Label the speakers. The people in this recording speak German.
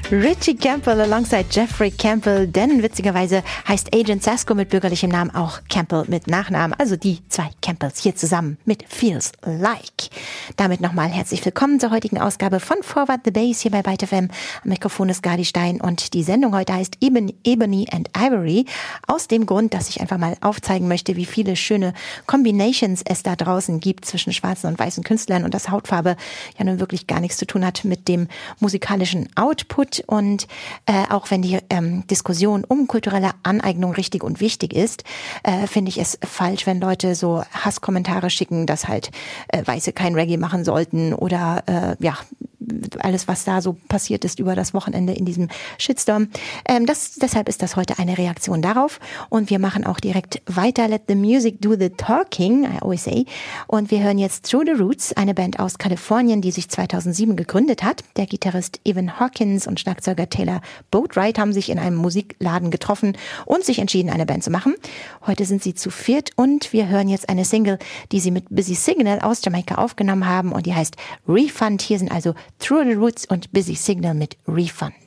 Speaker 1: Richie Campbell alongside Jeffrey Campbell, denn witzigerweise heißt Agent Sasco mit bürgerlichem Namen auch Campbell mit Nachnamen, also die zwei Campbells hier zusammen mit Feels Like. Damit nochmal herzlich willkommen zur heutigen Ausgabe von Forward the Bass hier bei Byte FM. Am Mikrofon ist Gadi Stein und die Sendung heute heißt Ebony and Ivory, aus dem Grund, dass ich einfach mal aufzeigen möchte, wie viele schöne Combinations es da draußen gibt zwischen schwarzen und weißen Künstlern und dass Hautfarbe ja nun wirklich gar nichts zu tun hat mit dem musikalischen Output. Und auch wenn die Diskussion um kulturelle Aneignung richtig und wichtig ist, finde ich es falsch, wenn Leute so Hasskommentare schicken, dass halt Weiße kein Reggae machen sollten oder alles, was da so passiert ist über das Wochenende in diesem Shitstorm. Deshalb ist das heute eine Reaktion darauf. Und wir machen auch direkt weiter. Let the music do the talking, I always say. Und wir hören jetzt Through the Roots, eine Band aus Kalifornien, die sich 2007 gegründet hat. Der Gitarrist Evan Hawkins und Schlagzeuger Taylor Boatwright haben sich in einem Musikladen getroffen und sich entschieden, eine Band zu machen. Heute sind sie zu viert und wir hören jetzt eine Single, die sie mit Busy Signal aus Jamaika aufgenommen haben und die heißt Refund. Hier sind also Through the Roots und Busy Signal mit Refund.